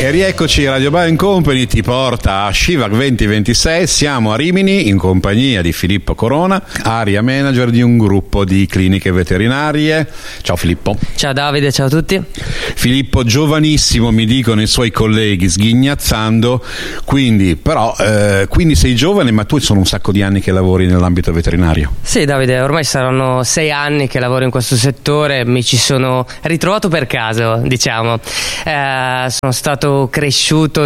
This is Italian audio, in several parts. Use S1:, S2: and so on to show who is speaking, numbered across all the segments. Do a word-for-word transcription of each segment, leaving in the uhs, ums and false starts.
S1: E rieccoci, Radio Bar Company ti porta a Shivac venti ventisei. Siamo a Rimini in compagnia di Filippo Corona, area manager di un gruppo di cliniche veterinarie. Ciao Filippo.
S2: Ciao Davide, ciao a tutti.
S1: Filippo, giovanissimo, mi dicono i suoi colleghi sghignazzando, quindi però eh, quindi sei giovane, ma tu sono un sacco di anni che lavori nell'ambito veterinario.
S2: Sì Davide, ormai saranno sei anni che lavoro in questo settore, mi ci sono ritrovato per caso, diciamo. Eh, sono stato cresciuto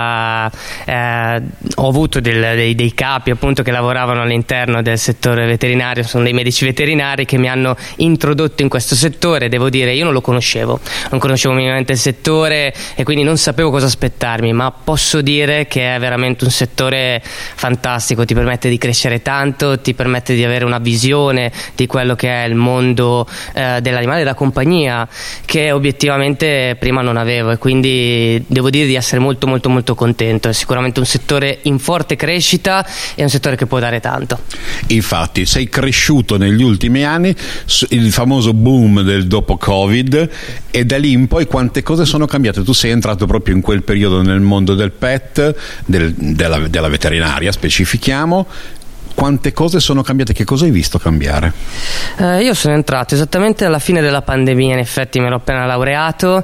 S2: da eh, ho avuto del, dei, dei capi appunto che lavoravano all'interno del settore veterinario, sono dei medici veterinari che mi hanno introdotto in questo settore. Devo dire, io non lo conoscevo, non conoscevo minimamente il settore e quindi non sapevo cosa aspettarmi, ma posso dire che è veramente un settore fantastico, ti permette di crescere tanto, ti permette di avere una visione di quello che è il mondo eh, dell'animale da compagnia, che obiettivamente prima non avevo, e quindi devo dire di essere molto molto molto contento. È sicuramente un settore in forte crescita e un settore che può dare tanto.
S1: Infatti sei cresciuto negli ultimi anni, il famoso boom del dopo Covid, e da lì in poi quante cose sono cambiate. Tu sei entrato proprio in quel periodo nel mondo del pet, del, della, della veterinaria specifichiamo. Quante cose sono cambiate? Che cosa hai visto cambiare?
S2: Eh, io sono entrato esattamente alla fine della pandemia, in effetti mi ero appena laureato,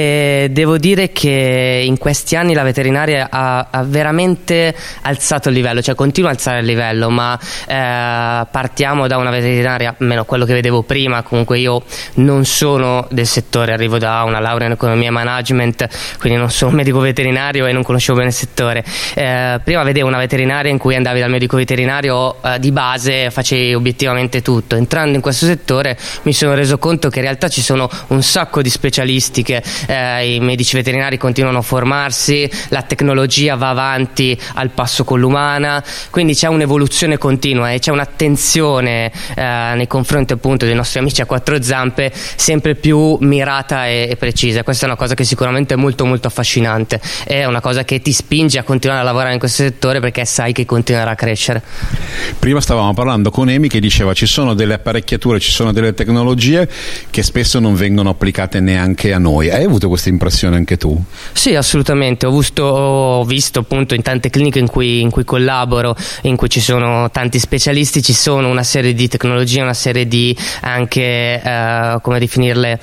S2: e devo dire che in questi anni la veterinaria ha, ha veramente alzato il livello, cioè continua a alzare il livello, ma eh, partiamo da una veterinaria, almeno quello che vedevo prima, comunque io non sono del settore, arrivo da una laurea in economia e management, quindi non sono un medico veterinario e non conoscevo bene il settore. Eh, prima vedevo una veterinaria in cui andavi dal medico veterinario di base, facevi obiettivamente tutto. Entrando in questo settore mi sono reso conto che in realtà ci sono un sacco di specialistiche, eh, i medici veterinari continuano a formarsi, la tecnologia va avanti al passo con l'umana, quindi c'è un'evoluzione continua e c'è un'attenzione eh, nei confronti appunto dei nostri amici a quattro zampe sempre più mirata e, e precisa. Questa è una cosa che sicuramente è molto molto affascinante, è una cosa che ti spinge a continuare a lavorare in questo settore perché sai che continuerà a crescere.
S1: Prima stavamo parlando con Emi che diceva ci sono delle apparecchiature, ci sono delle tecnologie che spesso non vengono applicate neanche a noi. Hai avuto questa impressione anche tu?
S2: Sì, assolutamente. Ho visto, ho visto appunto in tante cliniche in cui, in cui collaboro, in cui ci sono tanti specialisti, ci sono una serie di tecnologie, una serie di anche eh, come definirle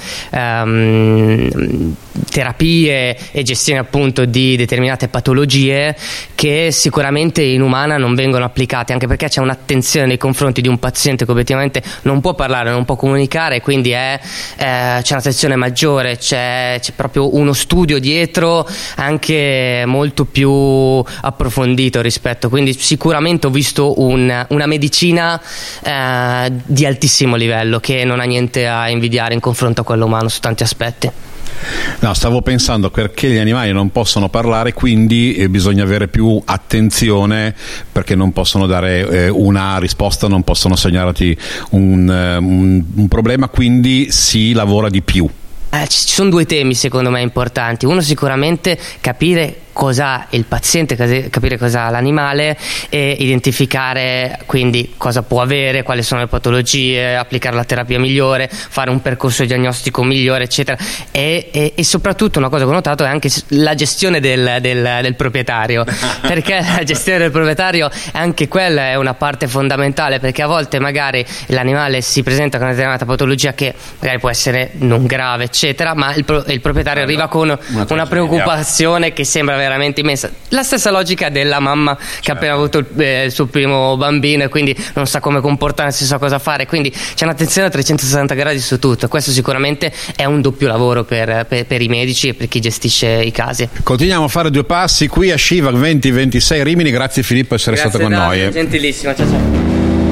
S2: ehm, terapie e gestione appunto di determinate patologie che sicuramente in umana non vengono applicate, anche perché c'è un'attenzione nei confronti di un paziente che obiettivamente non può parlare, non può comunicare, quindi è, eh, c'è un'attenzione maggiore, c'è, c'è proprio uno studio dietro anche molto più approfondito rispetto, quindi sicuramente ho visto un, una medicina eh, di altissimo livello che non ha niente a invidiare in confronto a quello umano su tanti aspetti.
S1: No, stavo pensando perché gli animali non possono parlare, quindi eh, bisogna avere più attenzione perché non possono dare eh, una risposta, non possono segnalarti un, un, un problema, quindi si lavora di più.
S2: Eh, ci sono due temi secondo me importanti. Uno sicuramente capire cosa il paziente, capire cosa ha l'animale e identificare quindi cosa può avere, quali sono le patologie, applicare la terapia migliore, fare un percorso diagnostico migliore eccetera, e, e, e soprattutto una cosa che ho notato è anche la gestione del, del, del proprietario perché la gestione del proprietario anche quella è una parte fondamentale, perché a volte magari l'animale si presenta con una determinata patologia che magari può essere non grave eccetera, ma il, il proprietario arriva con una, una preoccupazione che sembra veramente immensa. La stessa logica della mamma che certo. ha appena avuto eh, il suo primo bambino e quindi non sa come comportarsi, non sa cosa fare, quindi c'è un'attenzione a trecentosessanta gradi su tutto. Questo sicuramente è un doppio lavoro per, per, per i medici e per chi gestisce i casi.
S1: Continuiamo a fare due passi qui a Shivac venti ventisei Rimini. Grazie Filippo per essere
S2: Grazie
S1: stato con
S2: Davide,
S1: noi.
S2: Gentilissima, ciao ciao.